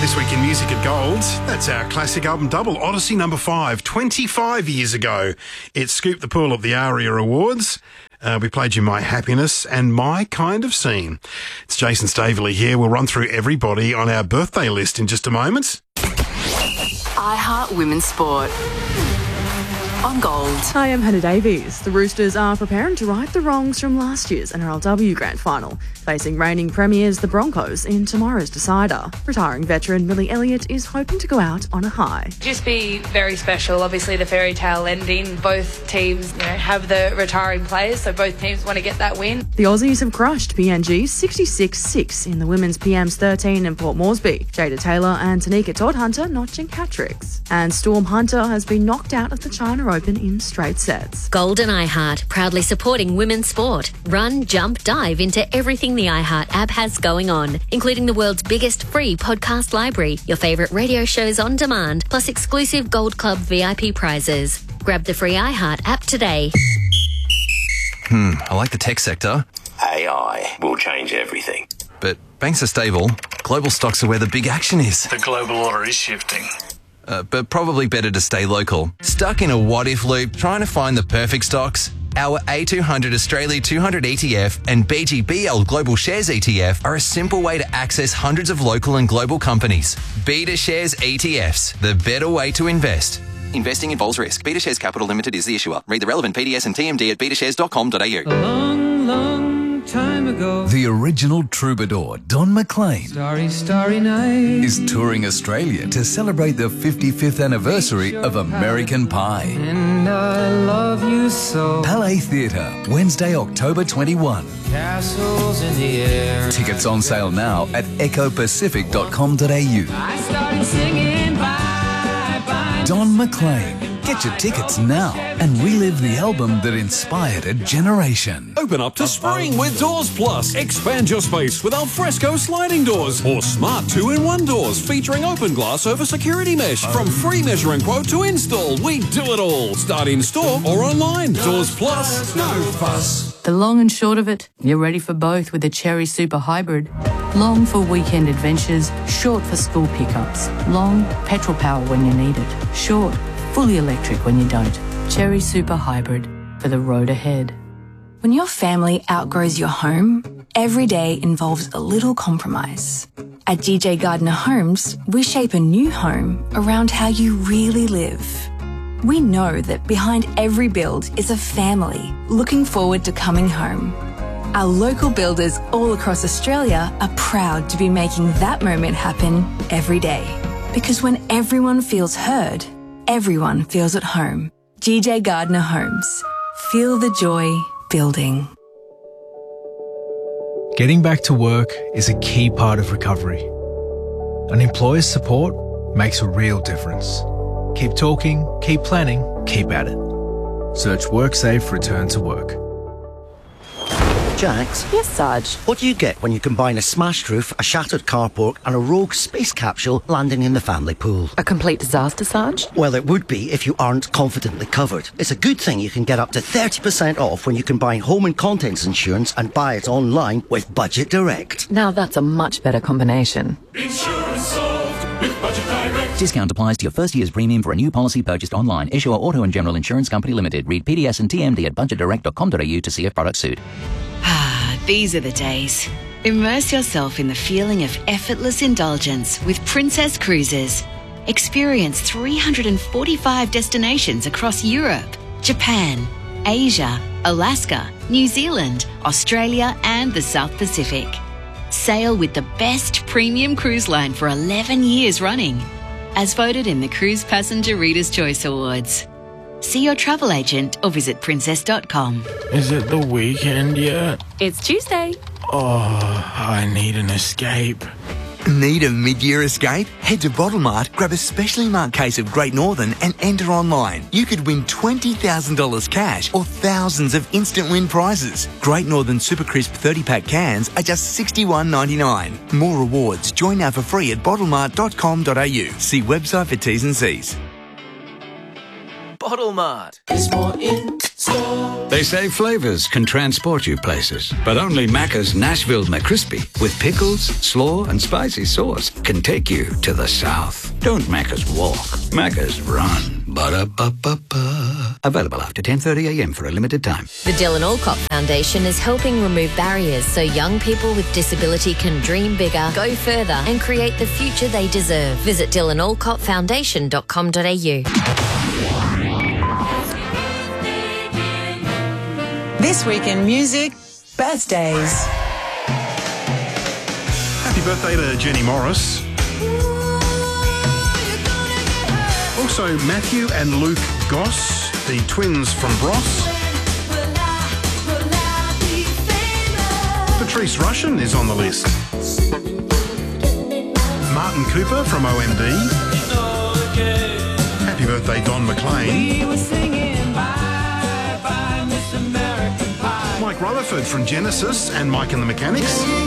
This week in Music at Gold, that's our classic album double, Odyssey number 5, 25 years ago. It scooped the pool of the ARIA Awards. We played you My Happiness and My Kind of Scene. It's Jason Staveley here. We'll run through everybody on our birthday list in just a moment. iHeart Women's Sport on Gold. Hi, I'm Hannah Davies. The Roosters are preparing to right the wrongs from last year's NRLW Grand Final, facing reigning premiers the Broncos in tomorrow's decider. Retiring veteran Millie Elliott is hoping to go out on a high. Just be very special. Obviously, the fairy tale ending. Both teams, have the retiring players, so both teams want to get that win. The Aussies have crushed PNG 66-6 in the women's PM's 13 in Port Moresby. Jada Taylor and Tanika Todd-Hunter notching hat-tricks. And Storm Hunter has been knocked out of the China Open in straight sets. Gold and iHeart, proudly supporting women's sport. Run, jump, dive into everything the iHeart app has going on, including the world's biggest free podcast library, your favourite radio shows on demand, plus exclusive Gold Club VIP prizes. Grab the free iHeart app today. I like the tech sector. AI will change everything. But banks are stable. Global stocks are where the big action is. The global order is shifting. But probably better to stay local. Stuck in a what-if loop trying to find the perfect stocks? Our A200 Australia 200 ETF and BGBL Global Shares ETF are a simple way to access hundreds of local and global companies. Beta Shares ETFs, the better way to invest. Investing involves risk. Beta Shares Capital Limited is the issuer. Read the relevant PDS and TMD at betashares.com.au. A long, long time ago, the original troubadour, Don McLean, Starry, starry night, is touring Australia to celebrate the 55th anniversary of American Pie. And I love you so. Palais Theatre, Wednesday, October 21. Castles in the air. Tickets on sale now at ecopacific.com.au. I started singing bye, bye. Don McLean. Get your tickets now and relive the album that inspired a generation. Open up to spring with Doors Plus. Expand your space with alfresco sliding doors or smart 2-in-1 doors featuring open glass over security mesh. From free measuring quote to install, we do it all. Start in store or online. Doors Plus, no fuss. The long and short of it, you're ready for both with the Cherry Super Hybrid. Long for weekend adventures, short for school pickups. Long, petrol power when you need it. Short, fully electric when you don't. Cherry Super Hybrid for the road ahead. When your family outgrows your home, every day involves a little compromise. At GJ Gardner Homes, we shape a new home around how you really live. We know that behind every build is a family looking forward to coming home. Our local builders all across Australia are proud to be making that moment happen every day. Because when everyone feels heard, everyone feels at home. GJ Gardner Homes. Feel the joy building. Getting back to work is a key part of recovery. An employer's support makes a real difference. Keep talking, keep planning, keep at it. Search WorkSafe Return to Work. Jax? Yes, Sarge? What do you get when you combine a smashed roof, a shattered carport and a rogue space capsule landing in the family pool? A complete disaster, Sarge? Well, it would be if you aren't confidently covered. It's a good thing you can get up to 30% off when you combine home and contents insurance and buy it online with Budget Direct. Now that's a much better combination. Insurance solved with Budget Direct. Discount applies to your first year's premium for a new policy purchased online. Issuer Auto and General Insurance Company Limited. Read PDS and TMD at budgetdirect.com.au to see if products suit. These are the days. Immerse yourself in the feeling of effortless indulgence with Princess Cruises. Experience 345 destinations across Europe, Japan, Asia, Alaska, New Zealand, Australia and the South Pacific. Sail with the best premium cruise line for 11 years running, as voted in the Cruise Passenger Reader's Choice Awards. See your travel agent or visit princess.com. Is it the weekend yet? It's Tuesday. Oh, I need an escape. Need a mid-year escape? Head to Bottlemart, grab a specially marked case of Great Northern and enter online. You could win $20,000 cash or thousands of instant win prizes. Great Northern Super Crisp 30-pack cans are just $61.99. More rewards. Join now for free at bottlemart.com.au. See website for T's and C's. Bottle Mart. There's more in store. They say flavours can transport you places, but only Macca's Nashville McCrispy with pickles, slaw and spicy sauce can take you to the south. Don't Macca's walk, Macca's run. Ba-da-ba-ba-ba. Available after 10:30am for a limited time. The Dylan Alcott Foundation is helping remove barriers so young people with disability can dream bigger, go further and create the future they deserve. Visit dylanalcottfoundation.com.au. This week in music, birthdays. Happy birthday to Jenny Morris. Also, Matthew and Luke Goss, the twins from Bros. Patrice Rushen is on the list. Martin Cooper from OMD. Happy birthday, Don McLean. Mike Rutherford from Genesis and Mike and the Mechanics.